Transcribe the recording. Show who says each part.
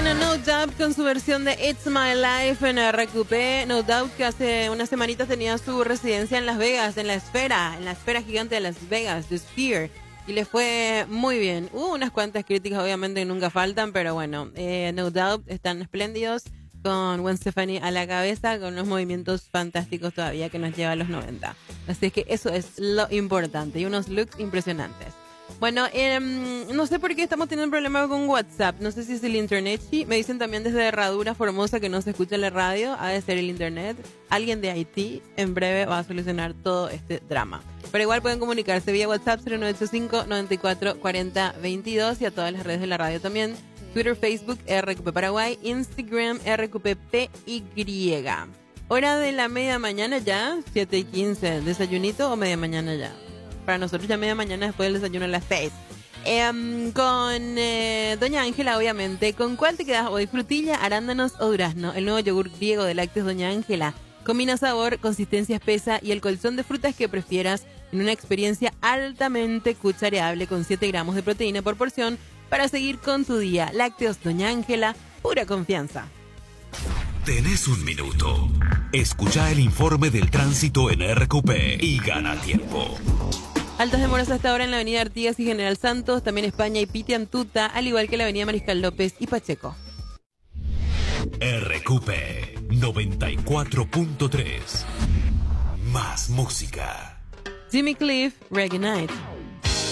Speaker 1: Bueno, No Doubt con su versión de It's My Life en RQP. No Doubt que hace unas semanitas tenía su residencia en Las Vegas, en la esfera gigante de Las Vegas, The Sphere. Y le fue muy bien. Hubo unas cuantas críticas, obviamente, que nunca faltan, pero bueno, No Doubt están espléndidos con Gwen Stefani a la cabeza, con unos movimientos fantásticos todavía que nos lleva a los 90. Así es que eso es lo importante y unos looks impresionantes. Bueno, no sé por qué estamos teniendo un problema con WhatsApp. No sé si es el internet. Sí, me dicen también desde Herradura Formosa que no se escucha la radio. Ha de ser el internet. Alguien de Haití en breve va a solucionar todo este drama. Pero igual pueden comunicarse vía WhatsApp 0985-9440-22 y a todas las redes de la radio también. Twitter, Facebook, RQP Paraguay, Instagram, RQPPY. Hora de la media mañana ya, 7:15. ¿Desayunito o media mañana ya? Para nosotros ya media mañana después del desayuno a las 6. Con Doña Ángela, obviamente. ¿Con cuál te quedas hoy? ¿Frutilla, arándanos o durazno? El nuevo yogur griego de lácteos Doña Ángela. Combina sabor, consistencia espesa y el colchón de frutas que prefieras en una experiencia altamente cuchareable con 7 gramos de proteína por porción para seguir con tu día. Lácteos Doña Ángela, pura confianza.
Speaker 2: Tenés un minuto. Escucha el informe del tránsito en RQP y gana tiempo.
Speaker 1: Altas demoras hasta ahora en la avenida Artigas y General Santos, también España y Pitiantuta, al igual que la avenida Mariscal López y Pacheco.
Speaker 2: RQP 94.3. Más música.
Speaker 1: Jimmy Cliff, Reggae Night.